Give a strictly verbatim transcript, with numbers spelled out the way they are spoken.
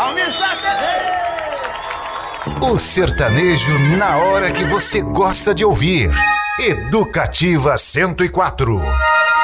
Almir Sater! O sertanejo na hora que você gosta de ouvir. Educativa cento e quatro.